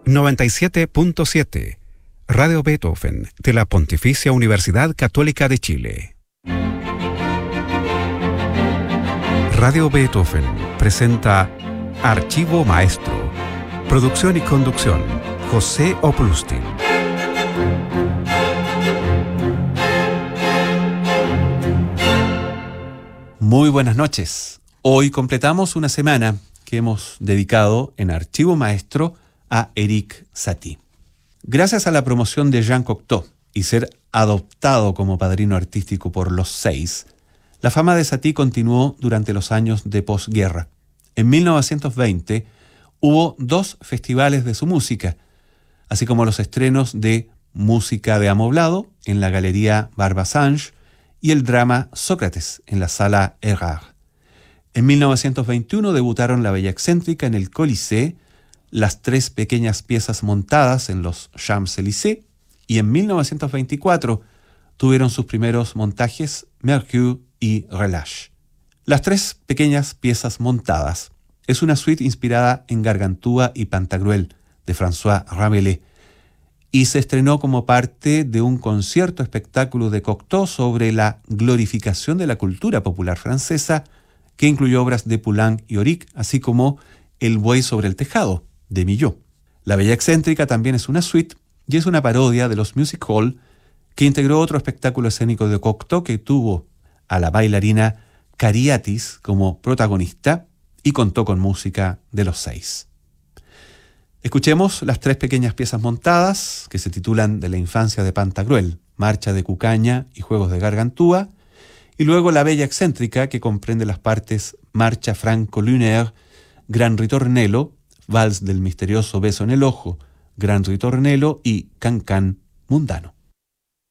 97.7 Radio Beethoven de la Pontificia Universidad Católica de Chile. Radio Beethoven presenta Archivo Maestro. Producción y conducción, José Oplustin. Muy buenas noches. Hoy completamos una semana que hemos dedicado en Archivo Maestro a Erik Satie. Gracias a la promoción de Jean Cocteau y ser adoptado como padrino artístico por los 6, la fama de Satie continuó durante los años de posguerra. En 1920 hubo 2 festivales de su música, así como los estrenos de Música de Amoblado en la Galería Barbasange y el drama Sócrates en la Sala Erard. En 1921 debutaron La Bella Excéntrica en el Colisée, Las 3 pequeñas piezas montadas en los Champs-Élysées, y en 1924 tuvieron sus primeros montajes Mercure y Relâche. Las 3 pequeñas piezas montadas es una suite inspirada en Gargantúa y Pantagruel de François Rabelais y se estrenó como parte de un concierto espectáculo de Cocteau sobre la glorificación de la cultura popular francesa, que incluyó obras de Poulenc y Auric, así como El buey sobre el tejado, de Milhaud. La Bella Excéntrica también es una suite y es una parodia de los music hall que integró otro espectáculo escénico de Cocteau que tuvo a la bailarina Cariatis como protagonista y contó con música de los 6. Escuchemos las 3 pequeñas piezas montadas que se titulan De la infancia de Pantagruel, Marcha de Cucaña y Juegos de Gargantúa, y luego La Bella Excéntrica, que comprende las partes Marcha Franco-Lunaire, Gran Ritornello, Vals del misterioso beso en el ojo, Gran Ritornello y Can-Can mundano.